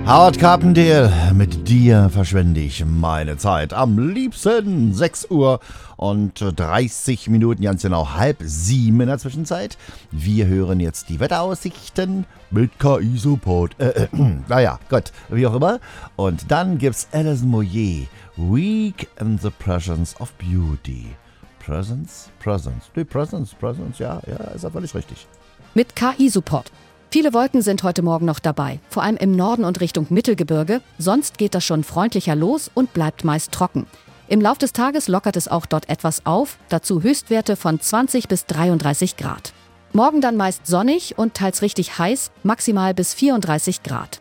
Howard Carpendale, mit dir verschwende ich meine Zeit. Am liebsten 6 Uhr und 30 Minuten, ganz genau 6:30 in der Zwischenzeit. Wir hören jetzt die Wetteraussichten mit KI-Support. Naja, Gott, wie auch immer. Und dann gibt's Alison Moyet, Week in the Presence of Beauty. Presence? Nee, Presence, ja, ist ja völlig richtig. Mit KI-Support. Viele Wolken sind heute Morgen noch dabei, vor allem im Norden und Richtung Mittelgebirge. Sonst geht das schon freundlicher los und bleibt meist trocken. Im Lauf des Tages lockert es auch dort etwas auf, dazu Höchstwerte von 20 bis 33 Grad. Morgen dann meist sonnig und teils richtig heiß, maximal bis 34 Grad.